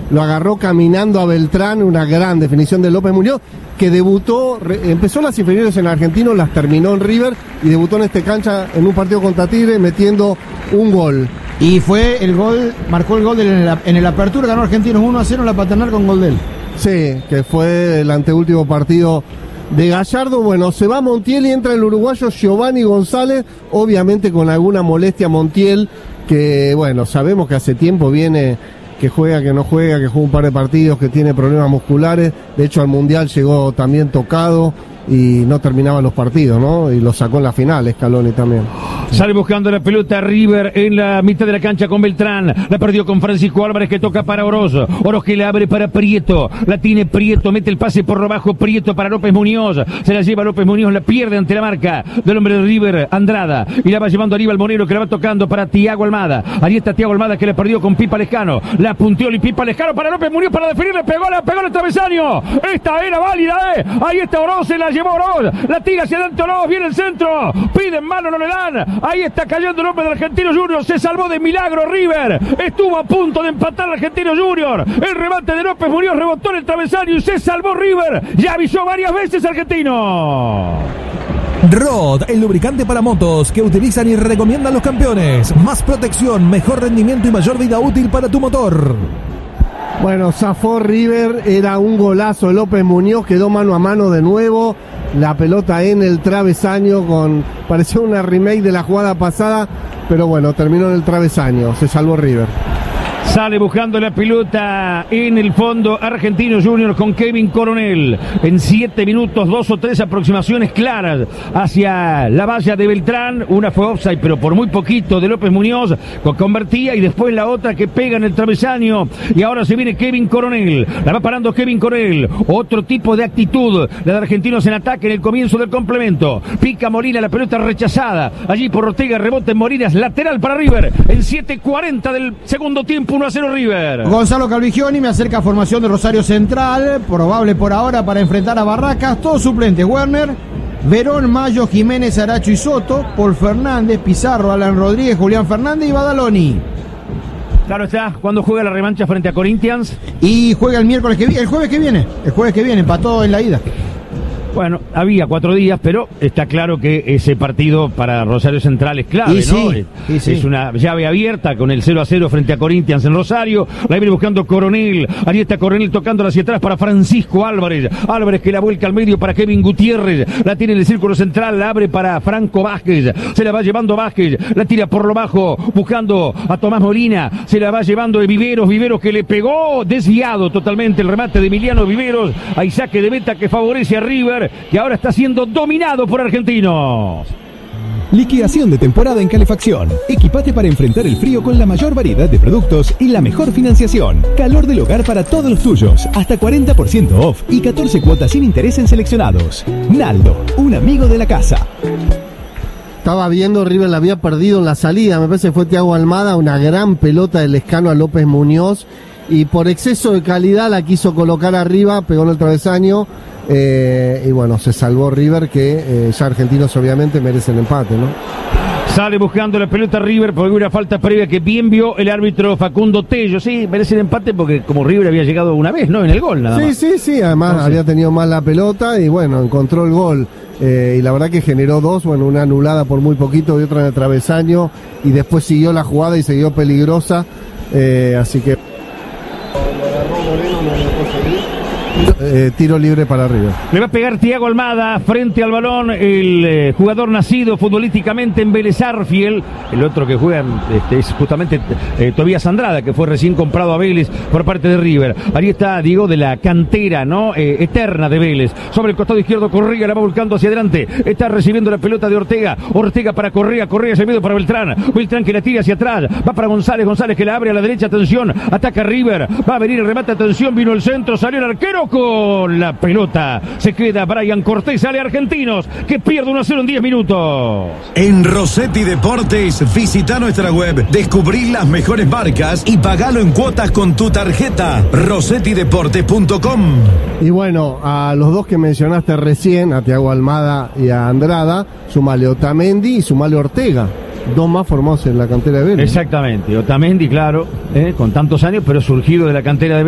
lo agarró caminando a Beltrán, una gran definición de López Muñoz, que debutó, empezó las inferiores en Argentino, las terminó en River y debutó en esta cancha en un partido contra Tigre metiendo un gol. Y fue el gol, marcó el gol en el Apertura, ganó Argentinos 1-0 en la Paternal con gol de él. Sí, que fue el anteúltimo partido de Gallardo. Bueno, se va Montiel y entra el uruguayo Giovanni González, obviamente con alguna molestia Montiel, que bueno, sabemos que hace tiempo viene, que juega, que no juega, que juega un par de partidos, que tiene problemas musculares. De hecho al Mundial llegó también tocado y no terminaba los partidos, ¿no? Y lo sacó en la final Scaloni también. Sale buscando la pelota River en la mitad de la cancha con Beltrán. La perdió con Francisco Álvarez, que toca para Oroz. Oroz que le abre para Prieto. La tiene Prieto, mete el pase por abajo. Prieto para López Muñoz. Se la lleva López Muñoz, la pierde ante la marca del hombre de River, Andrada. Y la va llevando Aníbal Monero, que la va tocando para Thiago Almada. Ahí está Thiago Almada, que la perdió con Pipa Lescano. La punteó y Pipa Lescano para López Muñoz para definir. Le pegó en el travesaño. Esta era válida, Ahí está Oroz, se la llevó Oroz. La tira hacia adelante Oroz, viene el centro. Piden mano, no le dan. Ahí está cayendo el hombre del Argentino Junior. Se salvó de milagro River. Estuvo a punto de empatar al Argentino Junior. El remate de López Muñoz rebotó en el travesaño y se salvó River. Ya avisó varias veces Argentino. Rod, el lubricante para motos que utilizan y recomiendan los campeones. Más protección, mejor rendimiento y mayor vida útil para tu motor. Bueno, zafó River, era un golazo de López Muñoz, quedó mano a mano de nuevo, la pelota en el travesaño, pareció una remake de la jugada pasada, pero bueno, terminó en el travesaño, se salvó River. Sale buscando la pelota en el fondo Argentino Junior con Kevin Coronel. En 7 minutos, 2 o 3 aproximaciones claras hacia la valla de Beltrán. Una fue offside, pero por muy poquito, de López Muñoz, convertía, y después la otra que pega en el travesaño. Y ahora se viene Kevin Coronel. La va parando Kevin Coronel. Otro tipo de actitud, la de Argentinos en ataque en el comienzo del complemento. Pica Molina, la pelota rechazada. Allí por Ortega, rebote en Morinas, lateral para River. En 7:40 del segundo tiempo, 1-0 River. Gonzalo Calvigioni me acerca a formación de Rosario Central, probable por ahora para enfrentar a Barracas. Todos suplentes: Werner, Verón, Mayo, Jiménez, Aracho y Soto, Paul Fernández, Pizarro, Alan Rodríguez, Julián Fernández y Badaloni. Claro está, cuando juega la revancha frente a Corinthians. Y juega el jueves que viene, empató en la ida. Bueno, había 4 días, pero está claro que ese partido para Rosario Central es clave, ¿no? Sí. Es una llave abierta con el 0-0 frente a Corinthians en Rosario. La viene buscando Coronel. Ahí está Coronel tocándola hacia atrás para Francisco Álvarez. Álvarez que la vuelca al medio para Kevin Gutiérrez. La tiene en el círculo central, la abre para Franco Vázquez. Se la va llevando Vázquez. La tira por lo bajo, buscando a Tomás Molina. Se la va llevando de Viveros. Viveros que le pegó, desviado totalmente el remate de Emiliano Viveros. Hay saque de meta que favorece a River, que ahora está siendo dominado por Argentinos. Liquidación de temporada en calefacción. Equipate para enfrentar el frío con la mayor variedad de productos y la mejor financiación. Calor del hogar para todos los tuyos. Hasta 40% off y 14 cuotas sin interés en seleccionados. Naldo, un amigo de la casa. Estaba viendo, River la había perdido en la salida. Me parece que fue Thiago Almada, una gran pelota del Lescano a López Muñoz. Y por exceso de calidad la quiso colocar arriba, pegó en el travesaño. Y bueno, se salvó River, que ya Argentinos obviamente merecen empate, ¿no? Sale buscando la pelota River porque una falta previa que bien vio el árbitro Facundo Tello. Sí, merecen empate porque como River había llegado una vez, ¿no? En el gol, nada más. Sí, además había tenido más la pelota y bueno, encontró el gol. Y la verdad que generó 2, bueno, una anulada por muy poquito y otra en el travesaño. Y después siguió la jugada y siguió peligrosa. Así que tiro libre para River. Le va a pegar Thiago Almada frente al balón, el jugador nacido futbolísticamente en Vélez Arfiel. El otro que juega es justamente Tobías Andrada, que fue recién comprado a Vélez por parte de River. Ahí está Diego, de la cantera, ¿no? Eterna de Vélez. Sobre el costado izquierdo, Correa la va volcando hacia adelante. Está recibiendo la pelota de Ortega. Ortega para Correa se medio para Beltrán. Beltrán que la tira hacia atrás. Va para González que la abre a la derecha. Atención, ataca River. Va a venir el remate. Atención, vino el centro, salió el arquero con la pelota. Se queda Brian Cortés, sale Argentinos, que pierde 1-0 en 10 minutos. En Rossetti Deportes, visita nuestra web, descubrí las mejores marcas y pagalo en cuotas con tu tarjeta. RossettiDeportes.com. Y bueno, a los dos que mencionaste recién, a Thiago Almada y a Andrada, sumale Otamendi y sumale Ortega. 2 más formados en la cantera de Vélez. Exactamente, Otamendi, claro, con tantos años, pero surgido de la cantera de Vélez.